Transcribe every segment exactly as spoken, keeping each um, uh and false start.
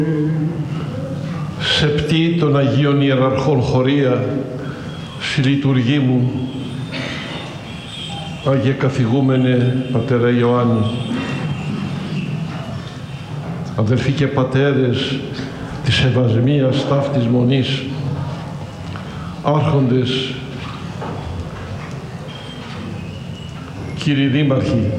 Σεπτή των Αγίων Ιεραρχών Χωρία, συλλειτουργή μου, Άγιε Καθηγούμενε Πατέρα Ιωάννη, αδελφοί και πατέρες της Ευασμίας Ταύτης Μονής, άρχοντες, κύριοι δήμαρχοι,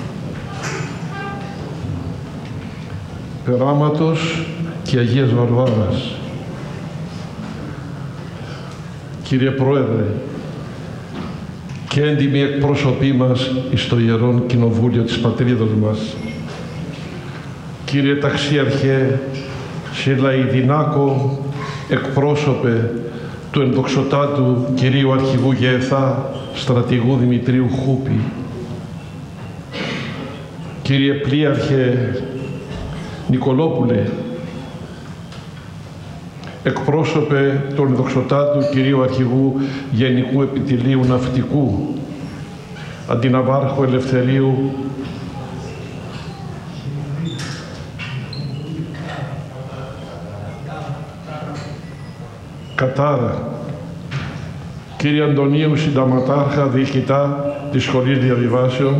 Περάματος και Αγίας Βαρβάρας, κύριε Πρόεδρε και έντιμοι εκπρόσωποι μας εις το Ιερόν Κοινοβούλιο της πατρίδος μας, κύριε Ταξιαρχέ Σιλαϊδινάκο, εκπρόσωπε του ενδοξωτάτου κυρίου Αρχηγού Γεθά στρατηγού Δημητρίου Χούπη, κύριε Πλοίαρχε Νικολόπουλε, εκπρόσωπε του ενδοξωτάτου κυρίου Αρχηγού Γενικού Επιτελείου Ναυτικού, αντιναβάρχο Ελευθερίου Κατάρα, κύριε Αντωνίου Συνταματάρχα, διοικητά της Σχολής Διαβιβάσεων,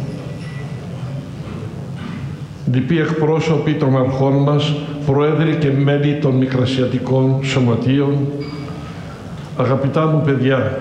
λοιποί εκπρόσωποι των αρχών μας, πρόεδροι και μέλη των μικρασιατικών σωματείων, αγαπητά μου παιδιά,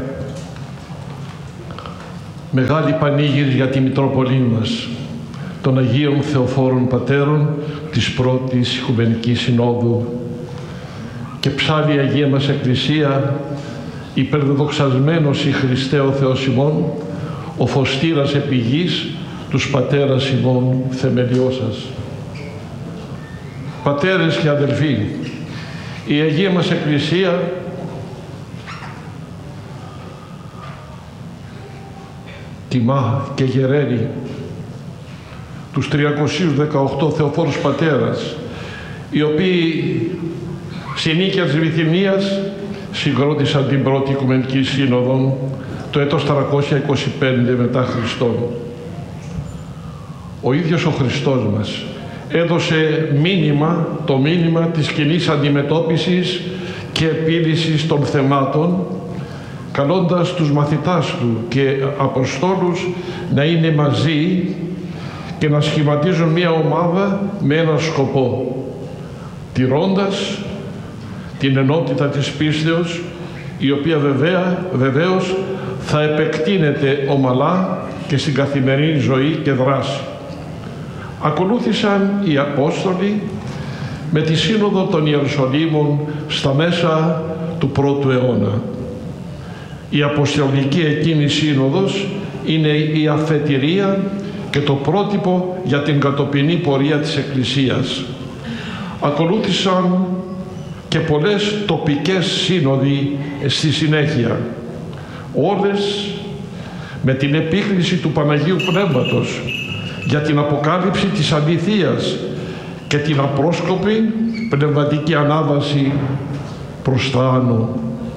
μεγάλη πανήγυρη για τη Μητρόπολη μας, των Αγίων Θεοφόρων Πατέρων της πρώτης Οικουμενικής Συνόδου και ψάλλει η Αγία μας Εκκλησία, υπερδοξασμένος η Χριστέ ο Θεός ημών, ο φωστήρας επί γης, τους πατέρας ημών θεμελιώσας. Πατέρες και αδελφοί, η Αγία μας Εκκλησία τιμά και γεραίνει τους τριακόσιους δεκαοκτώ Θεοφόρους Πατέρας, οι οποίοι στην νίκαια της Βυθινίας συγκρότησαν την πρώτη Οικουμενική Σύνοδο το έτος τριακόσια είκοσι πέντε μετά Χριστόν. Ο ίδιος ο Χριστός μας έδωσε μήνυμα, το μήνυμα της κοινής αντιμετώπισης και επίλυσης των θεμάτων, καλώντας τους μαθητάς του και Αποστόλους να είναι μαζί και να σχηματίζουν μια ομάδα με έναν σκοπό, τηρώντας την ενότητα της πίστεως, η οποία βεβαία, βεβαίως θα επεκτείνεται ομαλά και στην καθημερινή ζωή και δράση. Ακολούθησαν οι Απόστολοι με τη Σύνοδο των Ιερουσαλήμων στα μέσα του πρώτου αιώνα. Η Αποστολική εκείνη Σύνοδος είναι η αφετηρία και το πρότυπο για την κατοπινή πορεία της Εκκλησίας. Ακολούθησαν και πολλές τοπικές σύνοδοι στη συνέχεια, όλες με την επίκληση του Παναγίου Πνεύματος για την αποκάλυψη της αληθείας και την απρόσκοπη πνευματική ανάβαση προς τα άνω.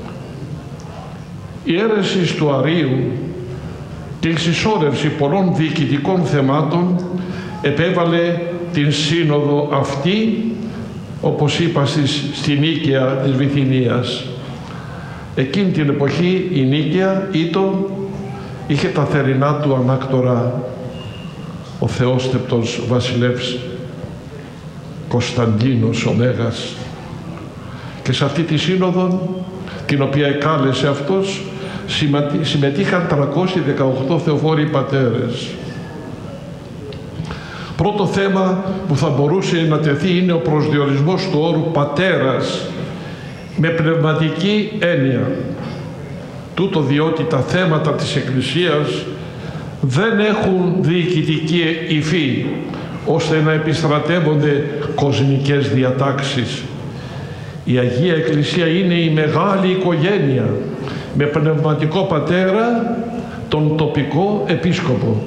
Η αίρεση του Αρείου και η συσσόρευση πολλών διοικητικών θεμάτων επέβαλε την σύνοδο αυτή, όπως είπα, στη Νίκαια της Βυθινίας. Εκείνη την εποχή η Νίκαια ήτο, είχε τα θερινά του ανάκτορα ο θεόστεπτος βασιλεύς Κωνσταντίνος ο Μέγας, και σε αυτή τη σύνοδο, την οποία εκάλεσε αυτός, συμμετείχαν τριακόσιοι δεκαοκτώ Θεοφόροι Πατέρες. Πρώτο θέμα που θα μπορούσε να τεθεί είναι ο προσδιορισμός του όρου πατέρας με πνευματική έννοια. Τούτο διότι τα θέματα της Εκκλησίας δεν έχουν διοικητική υφή ώστε να επιστρατεύονται κοσμικές διατάξεις. Η Αγία Εκκλησία είναι η μεγάλη οικογένεια με πνευματικό πατέρα τον τοπικό επίσκοπο.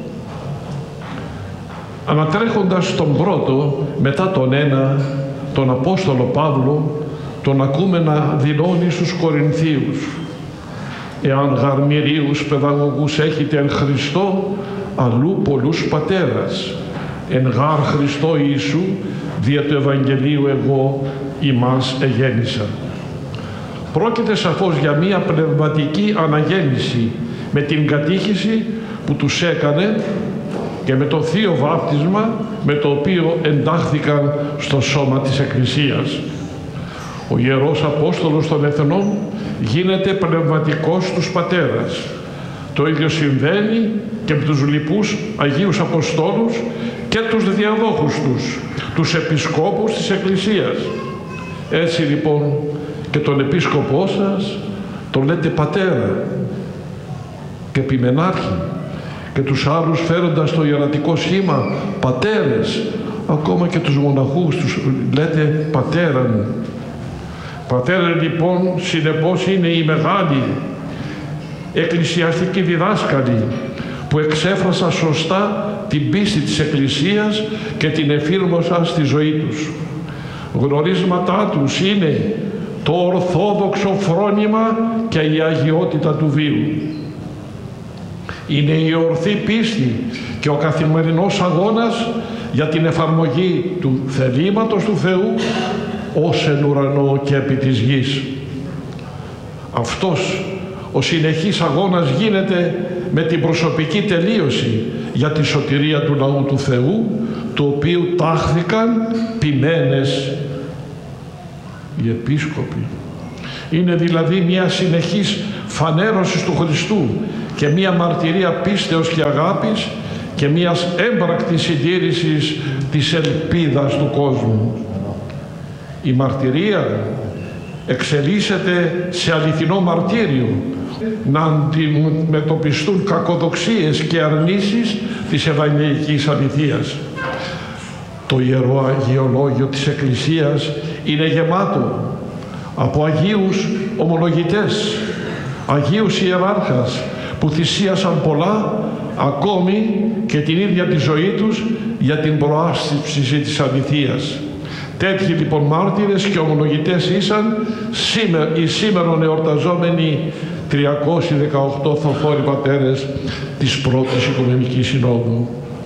Ανατρέχοντας τον πρώτο, μετά τον ένα, τον Απόστολο Παύλο, τον ακούμε να δηλώνει στους Κορινθίους: «Εάν γαρμυρίους παιδαγωγούς έχετε εν Χριστώ, αλλού πολλούς πατέρας, εν γάρ Χριστώ Ιησού δια του Ευαγγελίου εγώ ημάς εγέννησα. Πρόκειται σαφώς για μία πνευματική αναγέννηση με την κατήχηση που τους έκανε και με το θείο βάπτισμα με το οποίο εντάχθηκαν στο σώμα της Εκκλησίας. Ο Ιερός Απόστολος των Εθνών γίνεται πνευματικός τους πατέρας. Το ίδιο συμβαίνει και με τους λοιπούς Αγίους Αποστόλους και τους διαδόχους τους, τους επισκόπους της Εκκλησίας. Έτσι λοιπόν και τον επίσκοπό σας τον λέτε πατέρα και επιμενάρχη, και τους άλλους φέροντας το ιερατικό σχήμα πατέρες, ακόμα και τους μοναχούς τους λέτε πατέρα μου. Πατέρα λοιπόν συνεπώς είναι οι μεγάλοι εκκλησιαστικοί διδάσκαλοι που εξέφρασαν σωστά την πίστη της Εκκλησίας και την εφήρμοσαν στη ζωή τους. Γνωρίσματά τους είναι το ορθόδοξο φρόνημα και η αγιότητα του βίου. Είναι η ορθή πίστη και ο καθημερινός αγώνας για την εφαρμογή του θελήματος του Θεού ως εν ουρανό και επί της γης. Αυτός ο συνεχής αγώνας γίνεται με την προσωπική τελείωση για τη σωτηρία του λαού του Θεού, του οποίου τάχθηκαν ποιμένες οι επίσκοποι. Είναι δηλαδή μια συνεχής φανέρωση του Χριστού και μια μαρτυρία πίστεως και αγάπης και μιας έμπρακτης συντήρησης της ελπίδας του κόσμου. Η μαρτυρία εξελίσσεται σε αληθινό μαρτύριο, να αντιμετωπιστούν κακοδοξίες και αρνήσεις της Ευαγγελικής αληθείας. Το Ιερό Αγιολόγιο της Εκκλησίας είναι γεμάτο από Αγίους ομολογητές, Αγίους ιεράρχας που θυσίασαν πολλά, ακόμη και την ίδια τη ζωή τους για την προάσπιση της αληθείας. Τέτοιοι λοιπόν μάρτυρες και ομολογητές ήσαν σήμερα, οι σήμερον εορταζόμενοι τριακόσιοι δεκαοκτώ θοφόροι πατέρες της πρώτης Οικουμενικής Συνόδου,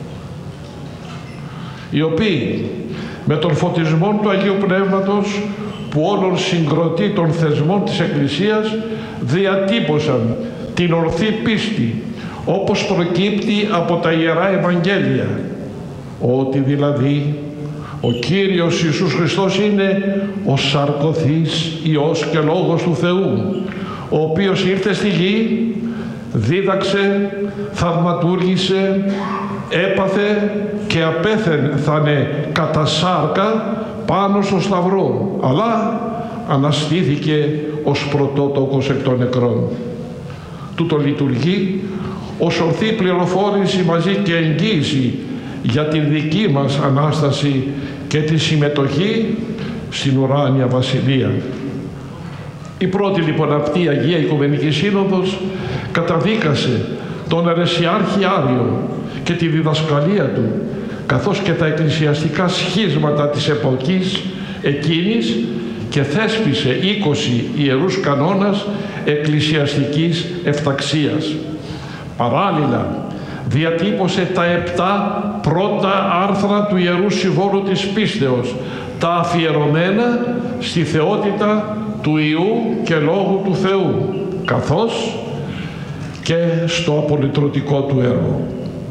οι οποίοι με τον φωτισμό του Αγίου Πνεύματος που όλων συγκροτεί των θεσμών της Εκκλησίας διατύπωσαν την ορθή πίστη όπως προκύπτει από τα Ιερά Ευαγγέλια, ότι δηλαδή ο Κύριος Ιησούς Χριστός είναι ο σαρκωθής Υιός και Λόγος του Θεού, ο οποίος ήρθε στη γη, δίδαξε, θαυματούργησε, έπαθε και απέθανε κατά σάρκα πάνω στο Σταυρό, αλλά αναστήθηκε ως πρωτότοκος εκ των νεκρών. Τούτο λειτουργεί ως ορθή πληροφόρηση μαζί και εγγύηση για την δική μας Ανάσταση και τη συμμετοχή στην ουράνια Βασιλεία. Η πρώτη λοιπόν αυτή η Αγία Οικουμενική Σύνοδος καταδίκασε τον αιρεσιάρχη Άριο και τη διδασκαλία του, καθώς και τα εκκλησιαστικά σχίσματα της εποχής εκείνης, και θέσπισε είκοσι ιερούς κανόνας εκκλησιαστικής εφταξίας. Παράλληλα διατύπωσε τα επτά πρώτα άρθρα του Ιερού Συμβόλου της Πίστεως, τα αφιερωμένα στη θεότητα του Υιού και Λόγου του Θεού, καθώς και στο απολυτρωτικό του έργο.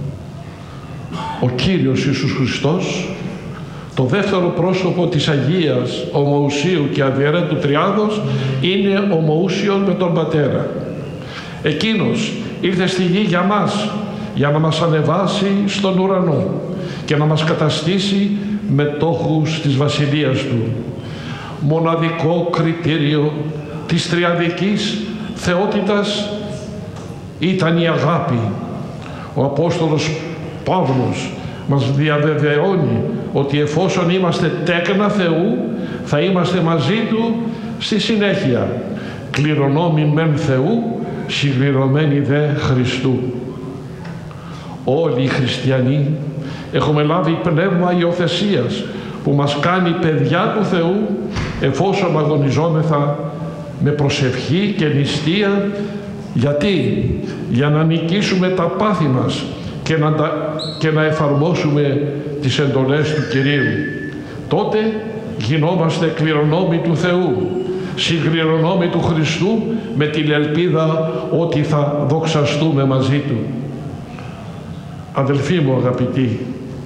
Ο Κύριος Ιησούς Χριστός, το δεύτερο πρόσωπο της Αγίας Ομοουσίου και Αδιαιρέτου Τριάδος, είναι ομοούσιος με τον Πατέρα. Εκείνος ήρθε στη γη για μας, για να μας ανεβάσει στον ουρανό και να μας καταστήσει μετόχους της Βασιλείας Του. Μοναδικό κριτήριο της τριαδικής θεότητας ήταν η αγάπη. Ο Απόστολος Παύλος μας διαβεβαιώνει ότι εφόσον είμαστε τέκνα Θεού, θα είμαστε μαζί Του στη συνέχεια, κληρονόμοι μεν Θεού, συμπληρωμένοι δε Χριστού. Όλοι οι χριστιανοί έχουμε λάβει πνεύμα υιοθεσίας που μας κάνει παιδιά του Θεού, εφόσον αγωνιζόμεθα με προσευχή και νηστεία. Γιατί? Για να νικήσουμε τα πάθη μας και να, τα, και να εφαρμόσουμε τις εντολές του Κυρίου. τότε γινόμαστε κληρονόμοι του Θεού, συγκληρονόμοι του Χριστού, με την ελπίδα ότι θα δοξαστούμε μαζί Του. Αδελφοί μου αγαπητοί,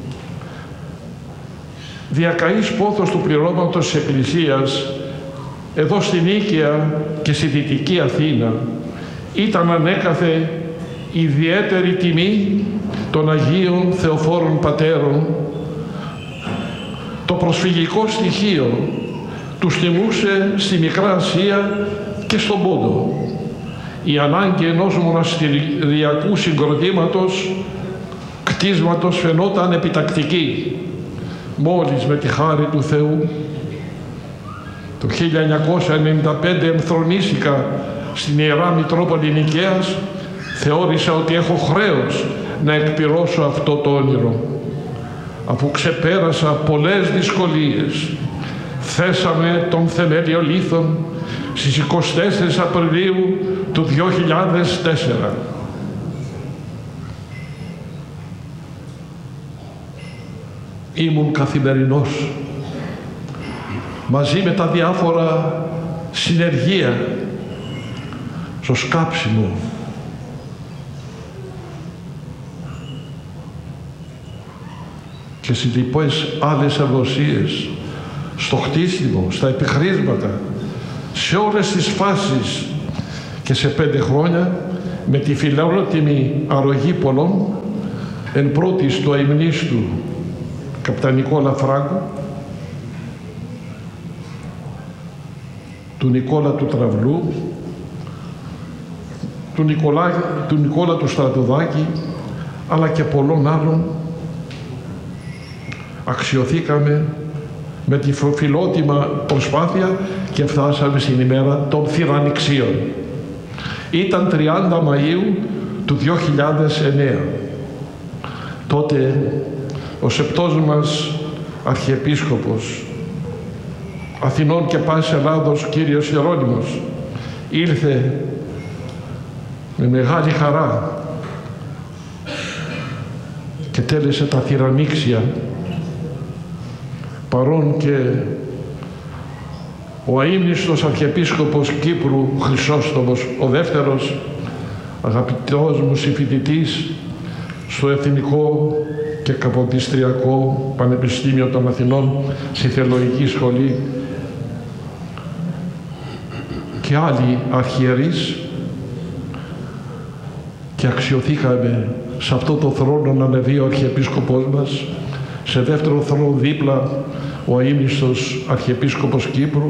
διακαής πόθος του πληρώματος της Εκκλησίας εδώ στην Νίκαια και στη Δυτική Αθήνα ήταν ανέκαθε ιδιαίτερη τιμή των Αγίων Θεοφόρων Πατέρων. Το προσφυγικό στοιχείο τους τιμούσε στη Μικρά Ασία και στον Πόντο. Η ανάγκη ενός μοναστηριακού συγκροτήματος, κτίσματος, φαινόταν επιτακτική. Μόλις με τη χάρη του Θεού το χίλια εννιακόσια ενενήντα πέντε εμφρονίστηκα στην Ιερά Μητρόπολη Νικαίας, θεώρησα ότι έχω χρέος να εκπληρώσω αυτό το όνειρο. Αφού ξεπέρασα πολλές δυσκολίες, θέσαμε τον θεμέλιο λίθον στις εικοστή τέταρτη Απριλίου του δύο χιλιάδες τέσσερα. Ήμουν καθημερινός μαζί με τα διάφορα συνεργεία στο σκάψιμο, και στις λοιπές άλλες εργοσίες, στο χτίσιμο, στα επιχρήσματα, σε όλες τις φάσεις, και σε πέντε χρόνια με τη φιλότιμη αρρωγή πολλών, εν πρώτης του αημνίστου καπτανικό Φράγκο, του Νικόλα του Τραυλού, του Νικόλα, του Νικόλα του Στρατοδάκη, αλλά και πολλών άλλων, αξιωθήκαμε με τη φιλότιμα προσπάθεια και φτάσαμε στην ημέρα των θυραννηξίων. Ήταν τριάντα Μαΐου του δύο χιλιάδες εννέα. Τότε ο σεπτός μας Αρχιεπίσκοπος Αθηνών και πάσης Ελλάδος, κύριος Ιερώνυμος, ήρθε με μεγάλη χαρά και τέλεσε τα θυραννήξια, παρόν και ο αείμνηστος Αρχιεπίσκοπος Κύπρου Χρυσόστομος ο δεύτερος, αγαπητός μου συμφοιτητής στο Εθνικό και Καποδιστριακό Πανεπιστήμιο των Αθηνών, στη Θεολογική Σχολή, και άλλοι αρχιερείς, και αξιωθήκαμε σε αυτό το θρόνο να ανεβεί ο Αρχιεπίσκοπός μας, σε δεύτερο θρόνο δίπλα ο αείμνηστος Αρχιεπίσκοπος Κύπρου,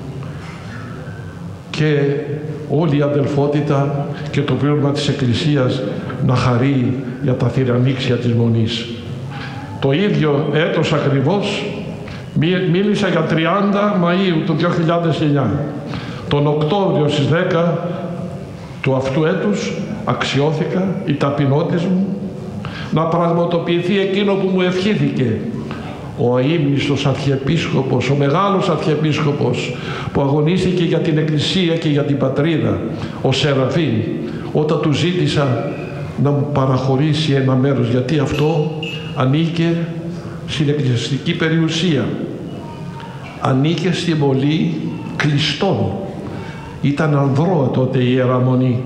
και όλη η αδελφότητα και το πλήρωμα της Εκκλησίας να χαρεί για τα θυραννήξια της Μονής. Το ίδιο έτος ακριβώς μίλησα για τριάντα Μαΐου του δύο χιλιάδες εννέα. Τον Οκτώβριο στις δέκα του αυτού έτους αξιώθηκα, η ταπεινότης μου, να πραγματοποιηθεί εκείνο που μου ευχήθηκε ο αείμνηστος Αρχιεπίσκοπος, ο μεγάλος Αρχιεπίσκοπος που αγωνίστηκε για την Εκκλησία και για την πατρίδα, ο Σεραφείμ, όταν του ζήτησα να μου παραχωρήσει ένα μέρος, γιατί αυτό ανήκε στην εκκλησιαστική περιουσία, ανήκε στη μολή κλειστών. Ήταν ανδρώα τότε η Ιερά Μονή.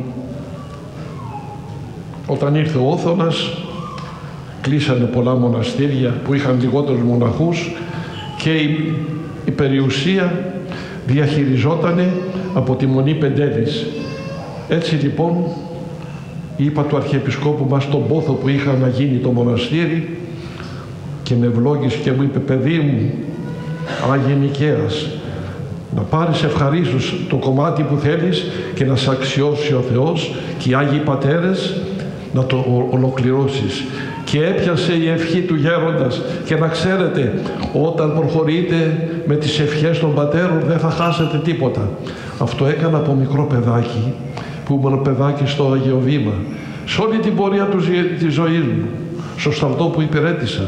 Όταν ήρθε ο Όθωνας, κλείσανε πολλά μοναστήρια που είχαν λιγότερους μοναχούς και η, η περιουσία διαχειριζότανε από τη Μονή Πεντέλης. Έτσι λοιπόν είπα του Αρχιεπισκόπου μας τον πόθο που είχα να γίνει το μοναστήρι, και με ευλόγησε και μου είπε: παιδί μου, Άγιε Νικαίας, να πάρεις ευχαρίστως το κομμάτι που θέλεις και να σε αξιώσει ο Θεός και οι Άγιοι Πατέρες να το ολοκληρώσεις. Και έπιασε η ευχή του γέροντας, και να ξέρετε, όταν προχωρείτε με τις ευχές των πατέρων δεν θα χάσετε τίποτα. Αυτό έκανα από μικρό παιδάκι, που ήμουν παιδάκι στο Αγιοβήμα, σε όλη την πορεία του, της ζωής μου, στο στρατό που υπηρέτησα.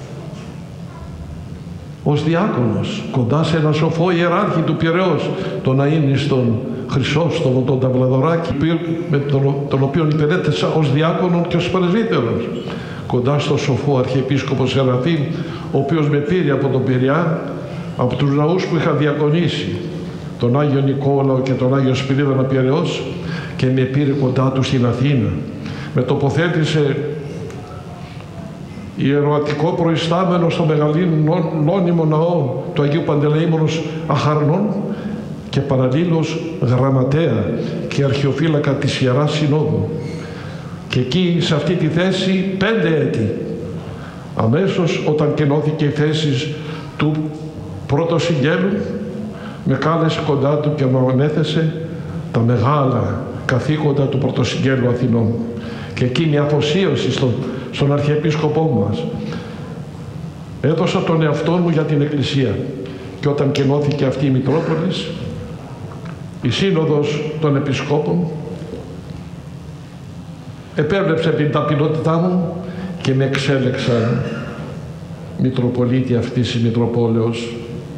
Ως διάκονος, κοντά σε ένα σοφό ιεράρχη του Πειραιώς, τον αείμνηστον Χρυσόστομο, τον Ταυλαδωράκη, με τον, τον οποίο υπηρέτησα ως διάκονο και ως πρεσβύτερος. κοντά στο σοφό Αρχιεπίσκοπο Σεραφείμ, ο οποίος με πήρε από τον Πειραιά, από τους ναούς που είχα διακονήσει, τον Άγιο Νικόλαο και τον Άγιο Σπυρίδωνα Πειραιώς, και με πήρε κοντά του στην Αθήνα. Με τοποθέτησε ιεροατικό προϊστάμενο στο μεγαλύνωνυμο ναό του Αγίου Παντελεήμονος Αχαρνών και παραλλήλως γραμματέα και αρχιοφύλακα της Ιεράς Συνόδου. Και εκεί, σε αυτή τη θέση, πέντε έτη, αμέσως όταν κενώθηκε η θέση του πρωτοσυγγέλου, με κάλεσε κοντά του και μου ανέθεσε τα μεγάλα καθήκοντα του πρωτοσυγγέλου Αθηνών. Και εκείνη η αφοσίωση στον, στον Αρχιεπίσκοπό μας. Έδωσα τον εαυτό μου για την Εκκλησία. Και όταν κενώθηκε αυτή η Μητρόπολης, η Σύνοδος των Επισκόπων επέβλεψε την ταπεινότητά μου και με εξέλεξαν Μητροπολίτη αυτής της Μητροπόλεως.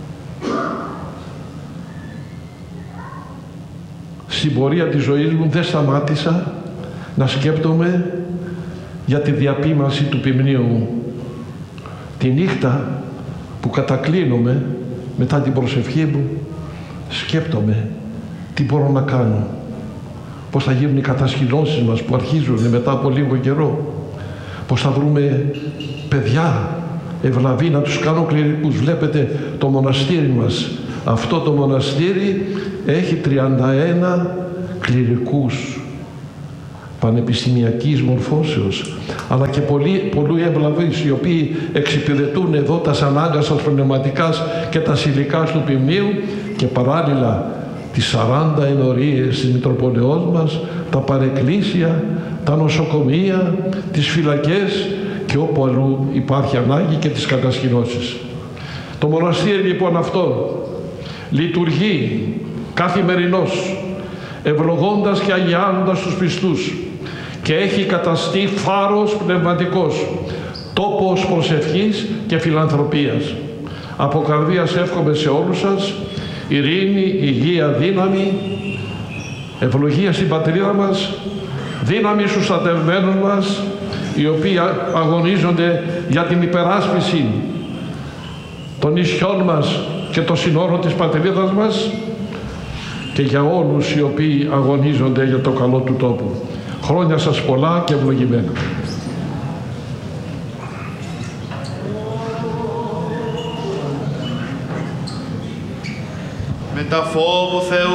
Στην πορεία της ζωής μου δεν σταμάτησα να σκέπτομαι για τη διαπίμανση του ποιμνίου μου. Τη νύχτα που κατακλίνομαι μετά την προσευχή μου, σκέπτομαι τι μπορώ να κάνω, πώς θα γίνουν οι κατασκηνώσεις μας που αρχίζουν μετά από λίγο καιρό, πώς θα βρούμε παιδιά ευλαβή να τους κάνω κληρικούς. Βλέπετε το μοναστήρι μας, αυτό το μοναστήρι έχει τριάντα ένα κληρικούς πανεπιστημιακής μορφώσεως, αλλά και πολλοί, πολλοί ευλαβείς, οι οποίοι εξυπηρετούν εδώ τα ανάγκασας πνευματικάς και τα υλικάς του ποιμνίου, και παράλληλα τις σαράντα ενορίες της Μητροπολεώς μας, τα παρεκκλήσια, τα νοσοκομεία, τις φυλακές και όπου αλλού υπάρχει ανάγκη, και τις κατασκηνώσεις. Το μοναστήρι λοιπόν αυτό λειτουργεί καθημερινώς, ευλογώντας και αγιάζοντας τους πιστούς, και έχει καταστεί φάρος πνευματικός, τόπος προσευχής και φιλανθρωπίας. Από καρδίας εύχομαι σε όλους σας ειρήνη, υγεία, δύναμη, ευλογία στην πατρίδα μας, δύναμη στους στρατευμένους μας, οι οποίοι αγωνίζονται για την υπεράσπιση των νησιών μας και των συνόρων της πατρίδας μας, και για όλους οι οποίοι αγωνίζονται για το καλό του τόπου. Χρόνια σας πολλά και ευλογημένα. Με τα φόβου Θεού